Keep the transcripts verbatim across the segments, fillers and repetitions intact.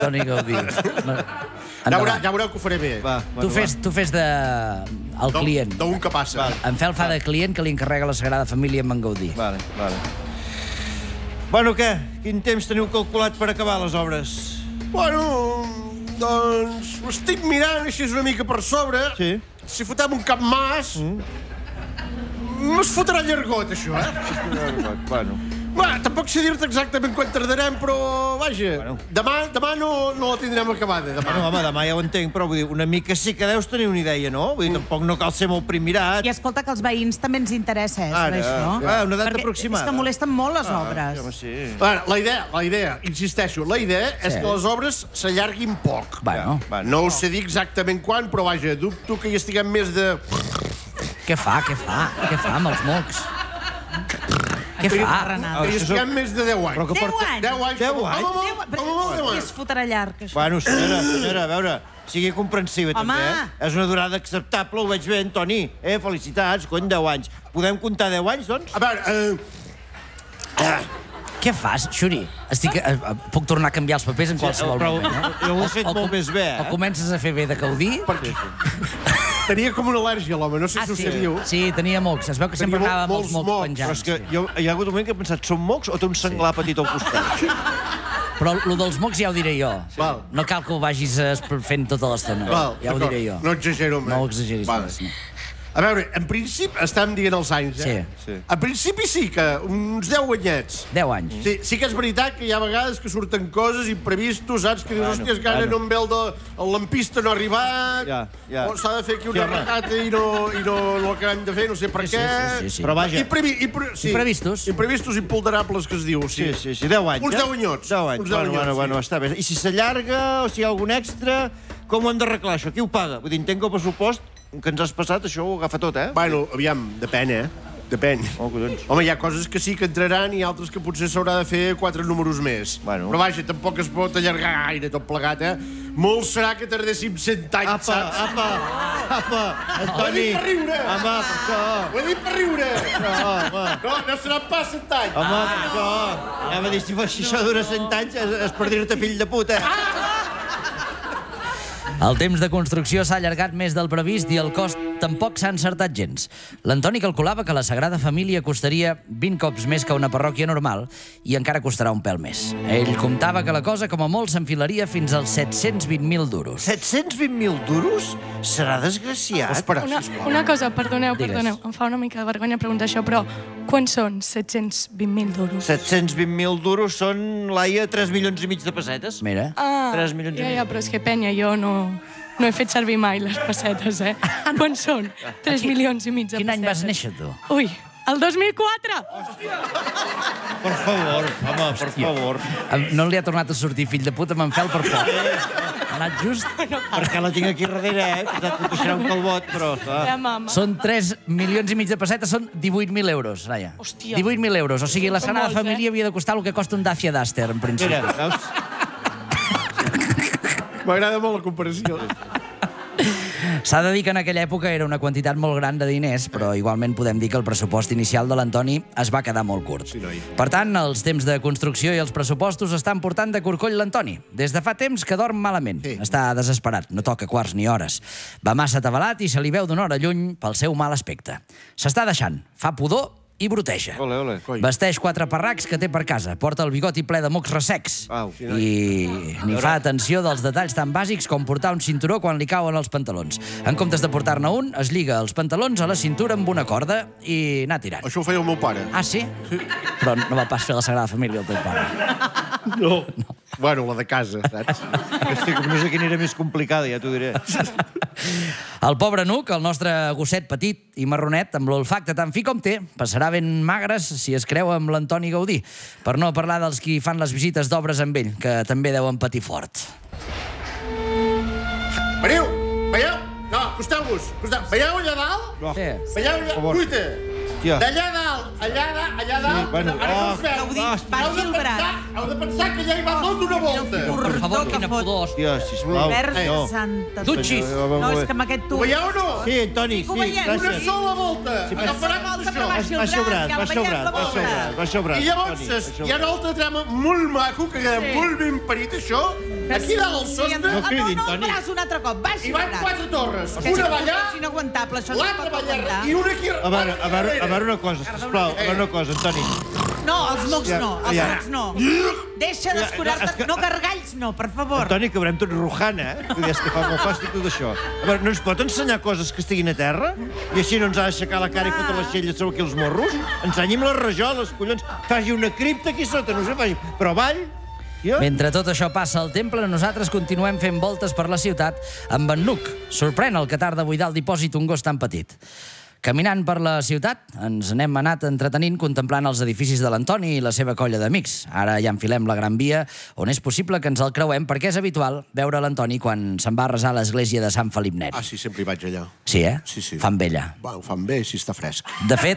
Toni Gaudí. Ja veureu que ho faré bé. Tu fes de... el client. D'un que passa. En Fel fa de client que li encarrega la Sagrada Família amb en Gaudí. Vale, vale. Bueno, què? Quin temps teniu calculat per acabar les obres? Bueno, doncs... ho estic mirant així una mica per sobre. Sí. Si fotem un cap mas... no es fotrà llargot, això, eh? Bueno... Bueno, tampoc sé dir-te exactament quan tardarem, però, vaja, Bueno. demà, demà no, no la tindrem acabada, demà. Bueno, home, demà ja ho entenc, però vull dir, una mica sí que deus tenir una idea, no? Vull dir, tampoc no cal ser molt primirat. I escolta, que els veïns també ens interessa, eh, Ara, això. ah, una data Perquè aproximada. és que molesten molt les obres. Home, sí. Bueno, la idea, la idea, insisteixo, la idea és que les obres s'allarguin poc. Bueno, No us sé dir exactament quan, però, vaja, dubto que hi estiguem més de... què fa, què fa? Què fa amb els mocs? Què fa? Que hi estiguem més de deu anys. Però que Deu porta- anys? Deu anys. Deu com a anys? molt, Déu, com a molt, deu Qui anys. es fotrà llarg, això? Bueno, senyora, senyora, a veure, sigui comprensiva, Home. també, eh? És una durada acceptable, ho veig bé, Toni. Eh, felicitats, cony, deu anys. Podem comptar deu anys, doncs? A veure, eh... Què fas, Xuri? Estic, eh, eh, puc tornar a canviar els papers en qualsevol però moment, eh? jo ho he O- fet o molt com- més bé, eh? O comences a fer bé de Gaudí... tenia com una al·lèrgia, l'home, no sé Ah, si ho sí. sabíeu. Sí, tenia mocs. Es veu que sempre Tenia anava amb els molts mocs mocs, Però penjants. és que sí. jo, hi ha hagut un moment que he pensat, són mocs o té un senglar petit al costat? Però el dels mocs ja ho diré jo. Val. No cal que ho vagis eh, fent tota l'estona. Val, Ja ho d'acord. diré jo. No exagero més. No ho exageris Vale. més. No. A veure, en principi, estem dient els anys, eh? Sí. Sí. En principi sí, que uns deu anyets. Deu anys. Sí, sí que és veritat que hi ha vegades que surten coses imprevistos, saps? Que dius, Bueno, hòstia, és que ara bueno. no em ve el, de, el lampista no ha arribat, Ja, ja. o s'ha de fer aquí Sí, una home. recata i no, i no, no l'acabem de fer, no sé per Sí, què. sí, sí, sí. Però vaja, Imprevi, impre, sí. Imprevistos. Imprevistos imponderables, que es diu, sí. sí, sí, sí, deu anys, Uns eh? deu anyots. Deu anys, Uns deu bueno, anyots, bueno, sí. bueno, està bé. I si s'allarga, o si hi ha algun extra, com ho hem d'arreglar, això? Qui ho paga? Vull dir, entenc que el pressupost que ens has passat, això ho agafa tot, eh? Bueno, aviam, depèn, eh? Depèn. Oh, collons. Home, hi ha coses que sí que entraran i altres que potser s'haurà de fer quatre números més. Bueno. Però vaja, tampoc es pot allargar gaire tot plegat, eh? Molt serà que tardéssim cent anys, Apa, saps? apa, apa, Antoni. Ho he dit per riure. Home, per això. Ho he dit per riure. No, home. No, no seran pas cent anys. Home, per això. Anem a dir, si fos- si això dura cent anys, és, és per dir-te fill de puta. El temps de construcció s'ha allargat més del previst i el cost tampoc s'ha encertat gens. L'Antoni calculava que la Sagrada Família costaria vint cops més que una parròquia normal i encara costarà un pèl més. Ell comptava que la cosa com a molt s'enfilaria fins als set-cents vint mil duros. set-cents vint mil duros? Serà desgraciat. Espera, Una, sisplau. una cosa, perdoneu, Digues. perdoneu, em fa una mica de vergonya preguntar això, però quants són set-cents vint mil duros? set-cents vint mil duros són, Laia, tres milions i mig de pessetes. Mira. Ah, tres milions i ja, mig. ja, però és que penya, jo no, no he fet servir mai les pessetes, eh? Quants són? tres milions i mig de Quin pessetes. any vas néixer, tu? Ui, el dos mil quatre! Per favor, home, per favor. Em- No li ha tornat a sortir fill de puta amb en Fel per poc. Ha anat just... Perquè la tinc aquí darrere, eh? Pensat que puixarà un calbot, però... Ja, Clar. mama. Són tres milions i mig de pessetes, són divuit mil euros, Laia. Hòstia. divuit mil euros. O sigui, la Són Sagrada molts, Família eh? havia de costar el que costa un Dacia Duster, en principi. Mira, veus? M'agrada molt la comparació. S'ha de dir que en aquella època era una quantitat molt gran de diners, però igualment podem dir que el pressupost inicial de l'Antoni es va quedar molt curt. Sí, noi. Per tant, els temps de construcció i els pressupostos estan portant de corcoll l'Antoni. Des de fa temps que dorm malament. Sí. Està desesperat, no toca quarts ni hores. Va massa atabalat i se li veu d'una hora lluny pel seu mal aspecte. S'està deixant, fa pudor i bruteja. Ole, ole. Coi. Vesteix quatre parracs que té per casa, porta el bigoti ple de mocs ressecs Au. i ni fa atenció dels detalls tan bàsics com portar un cinturó quan li cauen els pantalons. En comptes de portar-ne un, es lliga els pantalons a la cintura amb una corda i anar tirant. Això ho feia el meu pare. Ah, sí? Però no va pas fer la Sagrada Família el teu pare. No. Bueno, la de casa, saps? Estic, no sé quina era més complicada, ja t'ho diré. El pobre Nuc, el nostre gosset petit i marronet, amb l'olfacte tan fi com té, passarà ben magres si es creu amb l'Antoni Gaudí. Per no parlar dels qui fan les visites d'obres amb ell, que també deuen patir fort. Veniu! Veieu? No, acosteu-vos. Acosteu. Veieu allà dalt? No. Sí. Veieu allà? favor. Cuita! Tia. D'allà dalt, allà, allà dalt... bueno, ara oh, no us veu. Gaudí, Ah, vagi Heu de el braç. pensar- Heu de pensar que ja hi va tot d'una volta. Per favor, quina pudor. hòstia, sisplau. Verge No. santa. Dutxis. No, és que amb aquest Ho tu... veieu o no? Sí, Antoni, Sí que ho sí, veiem. Una gràcies. sola volta. Agafarà Una tot volta, però això. baixi el Va sobrat, braç, ja va el veiem sobrat, la va volta. sobrat, va sobrat. I llavors Antoni, va sobrat. hi ha un altre trama molt maco, que queda molt ben parit, això. Aquí dalt al Sí, sostre, No ah, cridin, no, no, Toni. el braç un altre cop. Baixi hi el van braç. quatre torres. Que Una és va allà, inaguantable, això no es l'altra pot va allà, aguantar. i una aquí... A veure, a veure, a veure una cosa, sisplau, a veure una cosa, Antoni. No, els mocs Ja, no, els ja. mocs no. Deixa Ja, és d'escurar-te. que- No, gargalls no, per favor. Antoni, que veurem tot rojana, eh? Vull dir, és que fa molt fàstic tot això. A veure, no ens pot ensenyar coses que estiguin a terra? I així no ens ha d'aixecar la cara i fotre les xelles sobre aquí els morros? Ensenyi'm les rajoles, collons. Faci una cripta aquí sota, no sé, faci... Però avall... Ja? Mentre tot això passa al temple, nosaltres continuem fent voltes per la ciutat amb en Nuc. Sorprèn el que tarda a buidar el dipòsit un gos tan petit. Caminant per la ciutat, ens n'hem anat entretenint contemplant els edificis de l'Antoni i la seva colla d'amics. Ara ja enfilem la Gran Via, on és possible que ens el creuem, perquè és habitual veure l'Antoni quan se'n va a resar a l'església de Sant Felip Neri. Ah, sí, sempre hi vaig allà. Sí, eh? Sí, sí. Fan vella. Va, ho fan bé, si està fresc. De fet,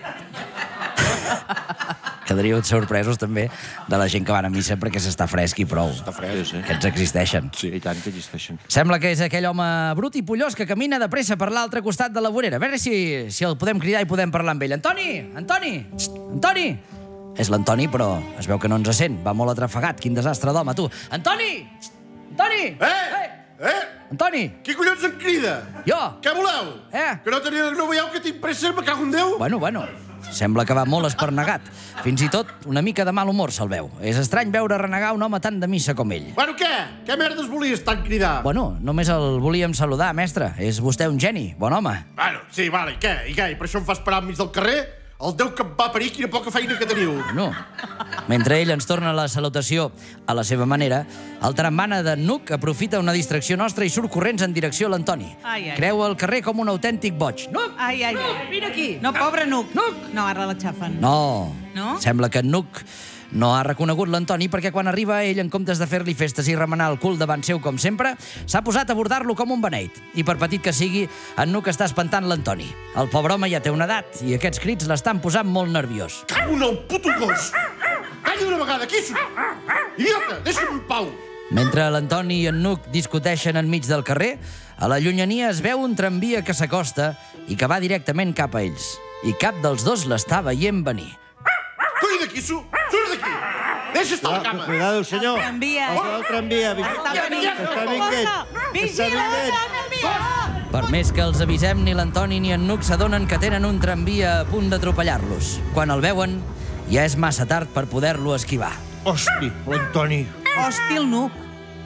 quedaríeu sorpresos també de la gent que van a missa perquè s'està fresc i prou. Està fresc, eh? Aquests existeixen. Sí, i tant que existeixen. Sembla que és aquell home brut i pollós que camina de pressa per l'altre costat de la vorera. A veure si, si el podem cridar i podem parlar amb ell. Antoni! Antoni! Xt, Antoni! És l'Antoni, però es veu que no ens sent. Va molt atrafegat. Quin desastre d'home, tu. Antoni! Xt, Antoni! Eh! Eh? Antoni! Qui collons em crida? Jo! Què voleu? Eh? Que no teniu, no veieu que tinc pressa, me cago en Déu? Bueno, bueno, sembla que va molt espernegat. Fins i tot una mica de mal humor se'l veu. És estrany veure renegar un home tan de missa com ell. Bueno, què? Què merdes volies tant cridar? Bueno, només el volíem saludar, mestre. És vostè un geni, bon home. Bueno, sí, vale, i què? I què? I per això em fas parar enmig del carrer? El Déu que em va parir, quina poca feina que teniu. No. Mentre ell ens torna la salutació a la seva manera, el tarambana de Nuc aprofita una distracció nostra i surt corrents en direcció a l'Antoni. Ai, ai. Creu el carrer com un autèntic boig. Nuc! Ai, ai, ai. Vine aquí! No, pobre Nuc. Nuc! No, ara la xafen. No. No? Sembla que en Nuc no ha reconegut l'Antoni perquè quan arriba ell, en comptes de fer-li festes i remenar el cul davant seu com sempre, s'ha posat a abordar-lo com un beneit. I per petit que sigui, en Nuc està espantant l'Antoni. El pobre home ja té una edat i aquests crits l'estan posant molt nerviós. Cago en el puto gos! Calla una vegada, qui sóc? Idiota, deixa'm en pau! Mentre l'Antoni i en Nuc discuteixen enmig del carrer, a la llunyania es veu un tramvia que s'acosta i que va directament cap a ells. I cap dels dos l'està veient venir. Coi d'aquí, su! Surt d'aquí! Deixa estar a la cama! Cuidado, senyor. El tramvia. El tramvia. Està venint. Està vinguent. Vigila, vinguent. tramvia! Per més que els avisem, ni l'Antoni ni en Nuc s'adonen que tenen un tramvia a punt d'atropellar-los. Quan el veuen, ja és massa tard per poder-lo esquivar. Hosti, l'Antoni. Hosti, el Nuc.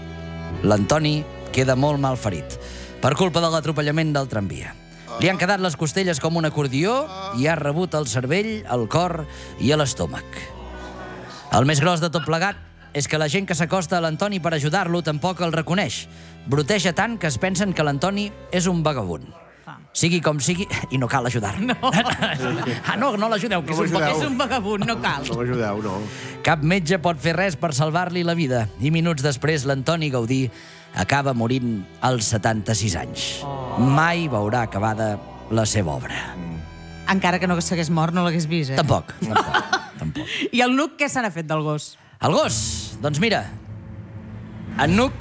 L'Antoni queda molt mal ferit per culpa de l'atropellament del tramvia. Li han quedat les costelles com un acordió i ha rebut el cervell, el cor i l'estómac. El més gros de tot plegat és que la gent que s'acosta a l'Antoni per ajudar-lo tampoc el reconeix. Broteja tant que es pensen que l'Antoni és un vagabund. Sigui com sigui, i no cal ajudar-lo. No. Ah, no, no l'ajudeu, que és un vagabund. És un vagabund, no cal. No m'ajudeu, no. Cap metge pot fer res per salvar-li la vida. I minuts després, l'Antoni Gaudí acaba morint als setanta-sis anys. Mai veurà acabada la seva obra. Encara que no s'hagués mort, no l'hagués vist, eh? Tampoc, tampoc, tampoc. I el Nuc, què se n'ha fet del gos? El gos, doncs mira, en Nuc,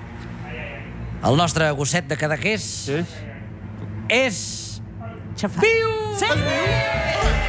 el nostre gosset de Cadaqués, Sí? és... Xafat. viu! Sí!